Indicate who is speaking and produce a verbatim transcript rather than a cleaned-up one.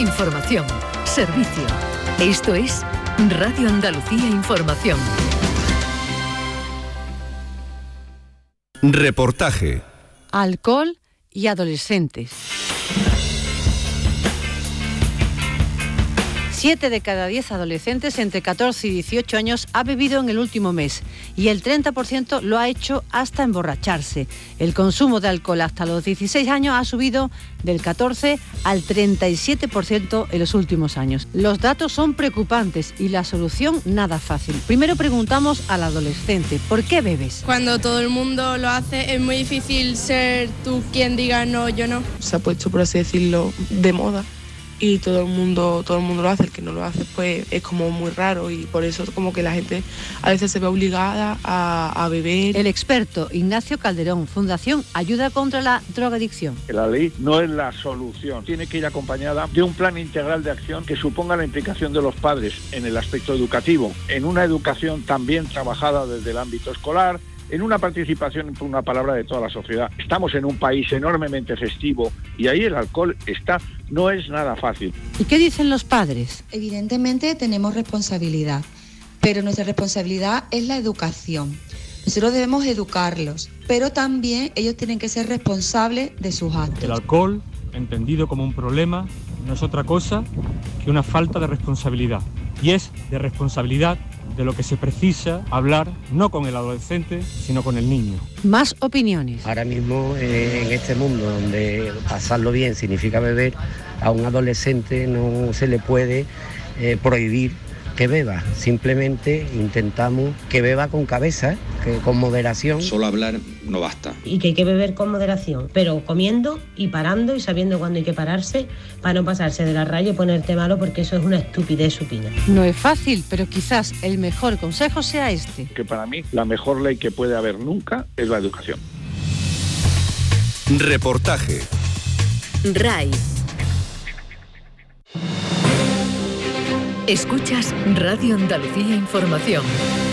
Speaker 1: Información, servicio. Esto es Radio Andalucía Información.
Speaker 2: Reportaje.
Speaker 3: Alcohol y adolescentes. Siete de cada diez adolescentes entre catorce y dieciocho años ha bebido en el último mes y el treinta por ciento lo ha hecho hasta emborracharse. El consumo de alcohol hasta los dieciséis años ha subido del catorce al treinta y siete por ciento en los últimos años. Los datos son preocupantes y la solución nada fácil. Primero preguntamos al adolescente, ¿por qué bebes?
Speaker 4: Cuando todo el mundo lo hace es muy difícil ser tú quien diga no, yo no.
Speaker 5: Se ha puesto, por así decirlo, de moda. Y todo el mundo todo el mundo lo hace, el que no lo hace pues es como muy raro y por eso como que la gente a veces se ve obligada a, a beber.
Speaker 3: El experto Ignacio Calderón, Fundación Ayuda contra la Drogadicción.
Speaker 6: La ley no es la solución, tiene que ir acompañada de un plan integral de acción que suponga la implicación de los padres en el aspecto educativo, en una educación también trabajada desde el ámbito escolar, en una participación, por una palabra, de toda la sociedad. Estamos en un país enormemente festivo y ahí el alcohol está, no es nada fácil.
Speaker 3: ¿Y qué dicen los padres?
Speaker 7: Evidentemente tenemos responsabilidad, pero nuestra responsabilidad es la educación. Nosotros debemos educarlos, pero también ellos tienen que ser responsables de sus actos.
Speaker 8: El alcohol, entendido como un problema, no es otra cosa que una falta de responsabilidad. Y es de responsabilidad de lo que se precisa hablar, no con el adolescente, sino con el niño.
Speaker 3: Más opiniones.
Speaker 9: Ahora mismo, eh, en este mundo donde pasarlo bien significa beber, a un adolescente no se le puede eh, prohibir que beba. Simplemente intentamos que beba con cabeza, que con moderación.
Speaker 10: Solo hablar no basta.
Speaker 11: Y que hay que beber con moderación, pero comiendo y parando y sabiendo cuándo hay que pararse para no pasarse de la raya y ponerte malo, porque eso es una estupidez supina.
Speaker 3: No es fácil, pero quizás el mejor consejo sea este.
Speaker 6: Que para mí la mejor ley que puede haber nunca es la educación.
Speaker 2: Reportaje.
Speaker 1: R A I. Escuchas Radio Andalucía Información.